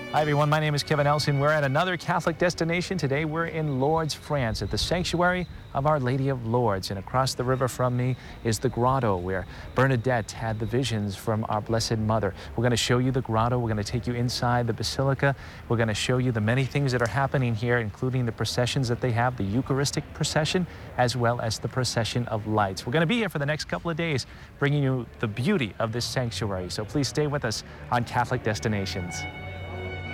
Hi, everyone. My name is Kevin Elson. We're at another Catholic destination. Today, we're in Lourdes, France, at the Sanctuary of Our Lady of Lourdes. And across the river from me is the grotto where Bernadette had the visions from our Blessed Mother. We're going to show you the grotto. We're going to take you inside the basilica. We're going to show you the many things that are happening here, including the processions that they have, the Eucharistic procession, as well as the procession of lights. We're going to be here for the next couple of days, bringing you the beauty of this sanctuary. So please stay with us on Catholic Destinations.